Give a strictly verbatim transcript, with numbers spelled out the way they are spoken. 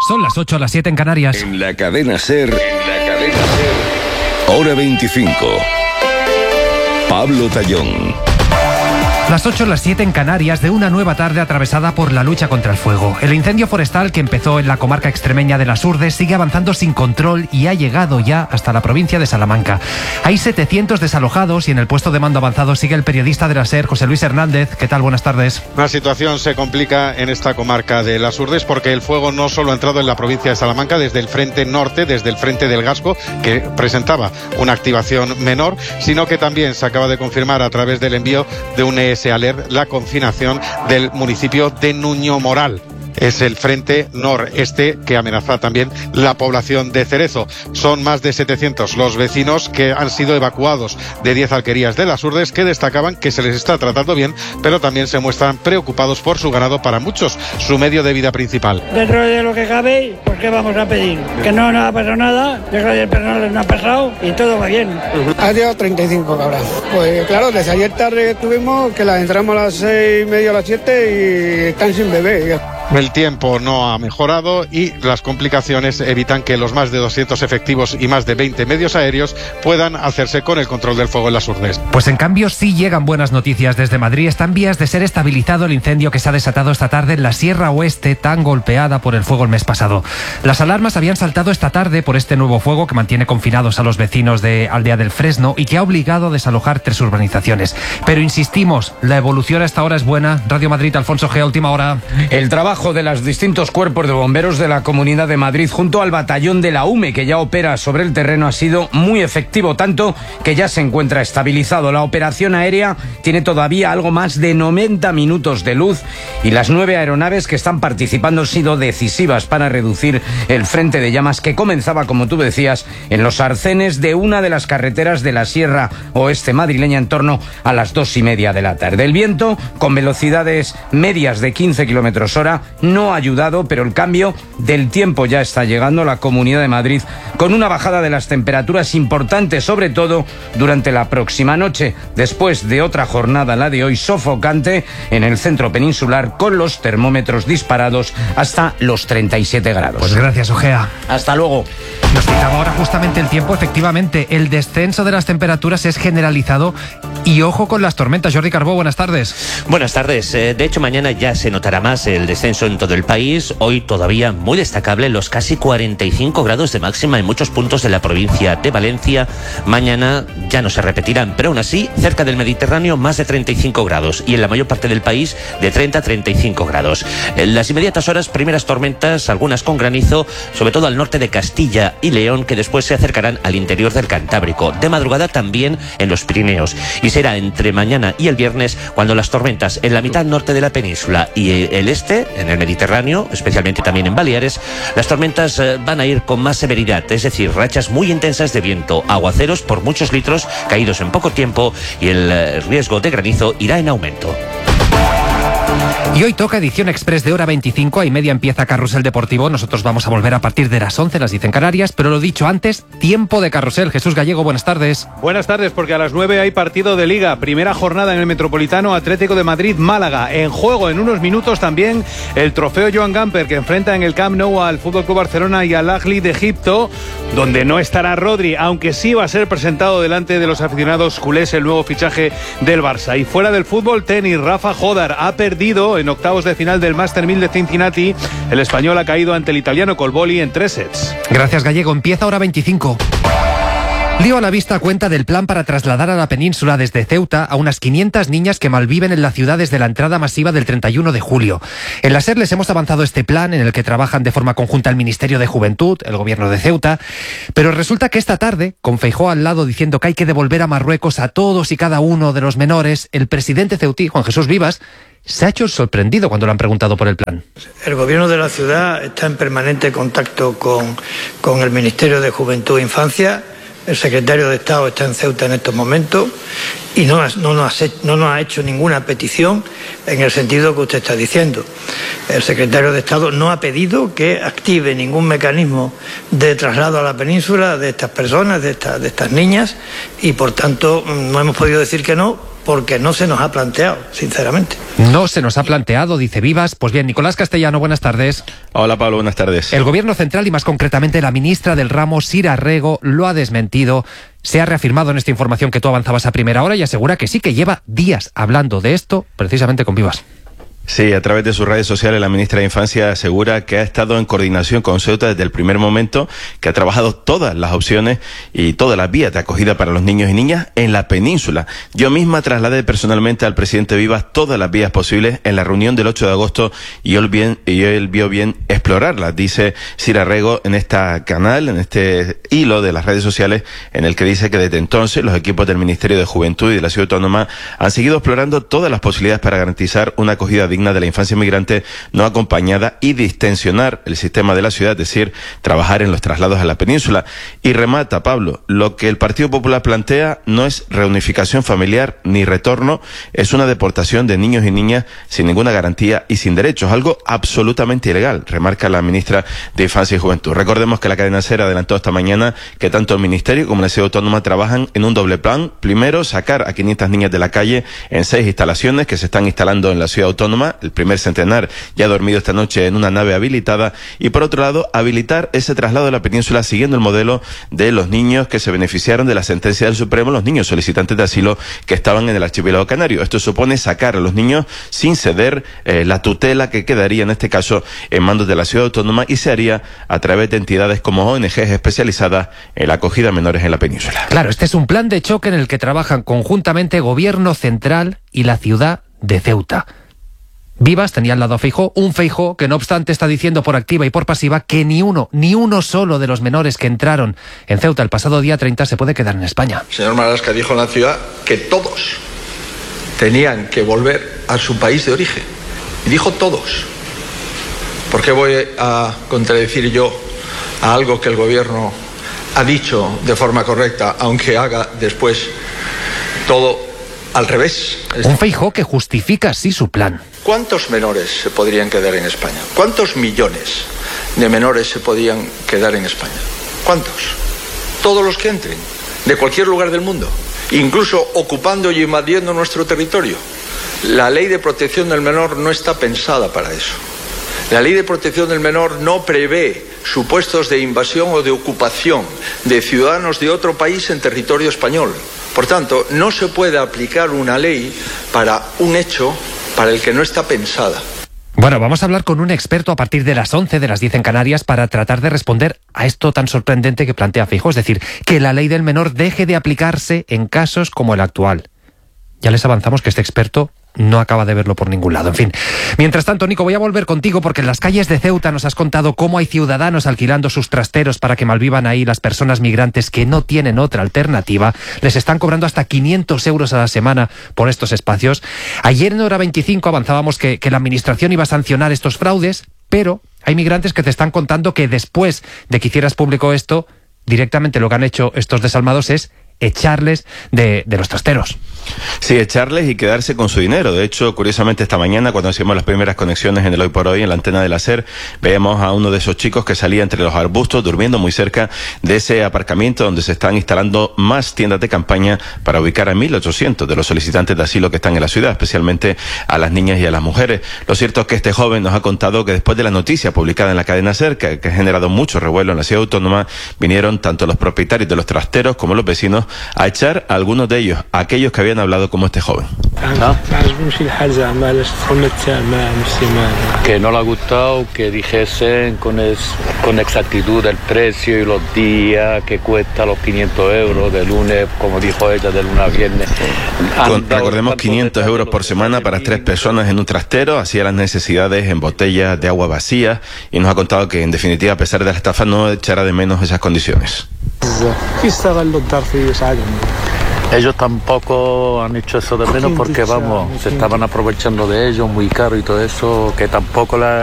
Son las ocho, las siete en Canarias. En la cadena SER, en la cadena SER, hora veinticinco. Pablo Tallón. Las ocho, las siete en Canarias, de una nueva tarde atravesada por la lucha contra el fuego. El incendio forestal que empezó en la comarca extremeña de Las Urdes sigue avanzando sin control y ha llegado ya hasta la provincia de Salamanca. Hay setecientos desalojados y en el puesto de mando avanzado sigue el periodista de la SER, José Luis Hernández. ¿Qué tal? Buenas tardes. La situación se complica en esta comarca de Las Urdes porque el fuego no solo ha entrado en la provincia de Salamanca desde el frente norte, desde el frente del Gasco, que presentaba una activación menor, sino que también se acaba de confirmar a través del envío de un E S Alert la confinación del municipio de Nuño Moral. Es el frente noreste que amenaza también la población de Cerezo. Son más de setecientos los vecinos que han sido evacuados de diez alquerías de Las Urdes, que destacaban que se les está tratando bien, pero también se muestran preocupados por su ganado, para muchos su medio de vida principal. Dentro de lo que cabe, ¿por qué vamos a pedir? Que no nos ha pasado nada, desde el personal no ha pasado y todo va bien. Ha llegado treinta y cinco cabras. Pues claro, desde ayer tarde estuvimos, que las entramos a las seis y media, a las siete y están sin bebé. El tiempo no ha mejorado y las complicaciones evitan que los más de doscientos efectivos y más de veinte medios aéreos puedan hacerse con el control del fuego en Las Urdes. Pues en cambio sí llegan buenas noticias desde Madrid. Está en vías de ser estabilizado el incendio que se ha desatado esta tarde en la Sierra Oeste, tan golpeada por el fuego el mes pasado. Las alarmas habían saltado esta tarde por este nuevo fuego que mantiene confinados a los vecinos de Aldea del Fresno y que ha obligado a desalojar tres urbanizaciones. Pero insistimos, la evolución hasta ahora es buena. Radio Madrid, Alfonso G, última hora. El trabajo de los distintos cuerpos de bomberos de la Comunidad de Madrid junto al batallón de la U M E que ya opera sobre el terreno ha sido muy efectivo, tanto que ya se encuentra estabilizado. La operación aérea tiene todavía algo más de noventa minutos de luz y las nueve aeronaves que están participando han sido decisivas para reducir el frente de llamas que comenzaba, como tú decías, en los arcenes de una de las carreteras de la Sierra Oeste madrileña en torno a las dos y media de la tarde. El viento, con velocidades medias de quince kilómetros hora, no ha ayudado, pero el cambio del tiempo ya está llegando a la Comunidad de Madrid con una bajada de las temperaturas importante, sobre todo durante la próxima noche, después de otra jornada, la de hoy, sofocante en el centro peninsular, con los termómetros disparados hasta los treinta y siete grados. Pues gracias, Ojea. Hasta luego. Nos citaba ahora justamente el tiempo. Efectivamente, el descenso de las temperaturas es generalizado y ojo con las tormentas. Jordi Carbó, buenas tardes. Buenas tardes. De hecho, mañana ya se notará más el descenso en todo el país. Hoy todavía muy destacable los casi cuarenta y cinco grados de máxima en muchos puntos de la provincia de Valencia. Mañana ya no se repetirán, pero aún así, cerca del Mediterráneo, más de treinta y cinco grados y en la mayor parte del país de treinta a treinta y cinco grados. En las inmediatas horas, primeras tormentas, algunas con granizo, sobre todo al norte de Castilla y León, que después se acercarán al interior del Cantábrico. De madrugada también en los Pirineos. Y será entre mañana y el viernes cuando las tormentas en la mitad norte de la península y el este, en el Mediterráneo, especialmente también en Baleares, las tormentas van a ir con más severidad, es decir, rachas muy intensas de viento, aguaceros por muchos litros caídos en poco tiempo y el riesgo de granizo irá en aumento. Y hoy toca edición express de hora veinticinco, a y media empieza Carrusel Deportivo. Nosotros vamos a volver a partir de las once, las diez en Canarias, pero lo dicho antes, tiempo de carrusel. Jesús Gallego, buenas tardes. Buenas tardes, porque a las nueve hay partido de Liga, primera jornada en el Metropolitano, Atlético de Madrid-Málaga. En juego en unos minutos también el trofeo Joan Gamper, que enfrenta en el Camp Nou al F C Barcelona y al Ahly de Egipto, donde no estará Rodri, aunque sí va a ser presentado delante de los aficionados culés el nuevo fichaje del Barça. Y fuera del fútbol, tenis, Rafa Jodar ha perdido en octavos de final del Master mil de Cincinnati. El español ha caído ante el italiano Colboli en tres sets. Gracias, Gallego. Empieza hora veinticinco. Lío a la vista cuenta del plan para trasladar a la península desde Ceuta a unas quinientas niñas que malviven en la ciudad desde la entrada masiva del treinta y uno de julio. En la SER les hemos avanzado este plan en el que trabajan de forma conjunta el Ministerio de Juventud, el Gobierno de Ceuta, pero resulta que esta tarde, con Feijóo al lado diciendo que hay que devolver a Marruecos a todos y cada uno de los menores, el presidente ceutí, Juan Jesús Vivas, se ha hecho sorprendido cuando le han preguntado por el plan. El Gobierno de la ciudad está en permanente contacto con, con el Ministerio de Juventud e Infancia. El secretario de Estado está en Ceuta en estos momentos y no, no, nos ha, no nos ha hecho ninguna petición en el sentido que usted está diciendo. El secretario de Estado no ha pedido que active ningún mecanismo de traslado a la península de estas personas, de, esta, de estas niñas, y por tanto no hemos podido decir que no, porque no se nos ha planteado, sinceramente. No se nos ha planteado, dice Vivas. Pues bien, Nicolás Castellano, buenas tardes. Hola Pablo, buenas tardes. El Gobierno central y más concretamente la ministra del ramo, Sira Rego, lo ha desmentido. Se ha reafirmado en esta información que tú avanzabas a primera hora y asegura que sí, que lleva días hablando de esto precisamente con Vivas. Sí, a través de sus redes sociales la ministra de Infancia asegura que ha estado en coordinación con Ceuta desde el primer momento, que ha trabajado todas las opciones y todas las vías de acogida para los niños y niñas en la península. Yo misma trasladé personalmente al presidente Vivas todas las vías posibles en la reunión del ocho de agosto y él, bien, y él vio bien explorarlas, dice Sira Rego en este canal, en este hilo de las redes sociales, en el que dice que desde entonces los equipos del Ministerio de Juventud y de la Ciudad Autónoma han seguido explorando todas las posibilidades para garantizar una acogida digna de la infancia inmigrante no acompañada y distensionar el sistema de la ciudad, es decir, trabajar en los traslados a la península. Y remata, Pablo, lo que el Partido Popular plantea no es reunificación familiar ni retorno, es una deportación de niños y niñas sin ninguna garantía y sin derechos, algo absolutamente ilegal, remarca la ministra de Infancia y Juventud. Recordemos que la cadena SER adelantó esta mañana que tanto el Ministerio como la Ciudad Autónoma trabajan en un doble plan. Primero, sacar a quinientas niñas de la calle en seis instalaciones que se están instalando en la Ciudad Autónoma. El primer centenar ya ha dormido esta noche en una nave habilitada y, por otro lado, habilitar ese traslado de la península siguiendo el modelo de los niños que se beneficiaron de la sentencia del Supremo, los niños solicitantes de asilo que estaban en el archipiélago canario. Esto supone sacar a los niños sin ceder eh, la tutela que quedaría en este caso en manos de la Ciudad Autónoma y se haría a través de entidades como O N Ges especializadas en la acogida a menores en la península. Claro, este es un plan de choque en el que trabajan conjuntamente Gobierno Central y la ciudad de Ceuta. Vivas tenía al lado a Feijóo, un Feijóo que no obstante está diciendo por activa y por pasiva que ni uno, ni uno solo de los menores que entraron en Ceuta el pasado día treinta se puede quedar en España. El señor Marlaska dijo en la ciudad que todos tenían que volver a su país de origen. Y dijo todos. ¿Por qué voy a contradecir yo a algo que el gobierno ha dicho de forma correcta, aunque haga después todo al revés? Un Feijóo que justifica así su plan. ¿Cuántos menores se podrían quedar en España? ¿Cuántos millones de menores se podían quedar en España? ¿Cuántos? Todos los que entren, de cualquier lugar del mundo, incluso ocupando y invadiendo nuestro territorio. La ley de protección del menor no está pensada para eso. La ley de protección del menor no prevé supuestos de invasión o de ocupación de ciudadanos de otro país en territorio español. Por tanto, no se puede aplicar una ley para un hecho para el que no está pensada. Bueno, vamos a hablar con un experto a partir de las once de las diez en Canarias para tratar de responder a esto tan sorprendente que plantea Feijóo, es decir, que la ley del menor deje de aplicarse en casos como el actual. Ya les avanzamos que este experto no acaba de verlo por ningún lado. En fin, mientras tanto, Nico, voy a volver contigo porque en las calles de Ceuta nos has contado cómo hay ciudadanos alquilando sus trasteros para que malvivan ahí las personas migrantes que no tienen otra alternativa. Les están cobrando hasta quinientos euros a la semana por estos espacios. Ayer en Hora veinticinco avanzábamos que, que la administración iba a sancionar estos fraudes, pero hay migrantes que te están contando que después de que hicieras público esto, directamente lo que han hecho estos desalmados es echarles de, de los trasteros. Sí, echarles y quedarse con su dinero. De hecho, curiosamente esta mañana, cuando hacíamos las primeras conexiones en el Hoy por Hoy, en la antena de la SER, veíamos a uno de esos chicos que salía entre los arbustos, durmiendo muy cerca de ese aparcamiento donde se están instalando más tiendas de campaña para ubicar a mil ochocientos de los solicitantes de asilo que están en la ciudad, especialmente a las niñas y a las mujeres. Lo cierto es que este joven nos ha contado que después de la noticia publicada en la cadena SER, que, que ha generado mucho revuelo en la Ciudad Autónoma, vinieron tanto los propietarios de los trasteros como los vecinos a echar a algunos de ellos, a aquellos que habían hablado como este joven. ¿No? Que no le ha gustado que dijesen con, es, con exactitud el precio y los días que cuesta los quinientos euros de lunes, como dijo ella, de lunes a viernes. Con, recordemos quinientos euros por semana para tres personas en un trastero, hacía las necesidades en botellas de agua vacías y nos ha contado que en definitiva, a pesar de la estafa, no echará de menos esas condiciones. Ellos tampoco han hecho eso de menos porque, vamos, se estaban aprovechando de ellos muy caro y todo eso, que tampoco la